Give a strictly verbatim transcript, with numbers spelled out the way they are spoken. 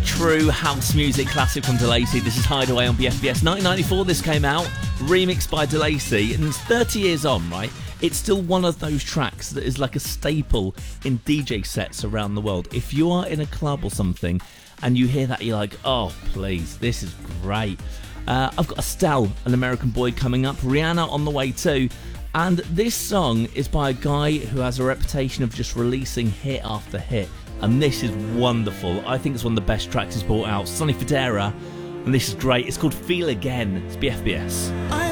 true house music classic from DeLacy. This is Hideaway on B F B S. nineteen ninety-four this came out, remixed by DeLacy, and it's thirty years on, right? It's still one of those tracks that is like a staple in D J sets around the world. If you are in a club or something and you hear that, you're like, oh, please, this is great. Uh, I've got Estelle, an American Boy, coming up, Rihanna on the way too. And this song is by a guy who has a reputation of just releasing hit after hit. And this is wonderful. I think it's one of the best tracks he's brought out. Sonny Fodera, and this is great. It's called Feel Again. It's B F B S. I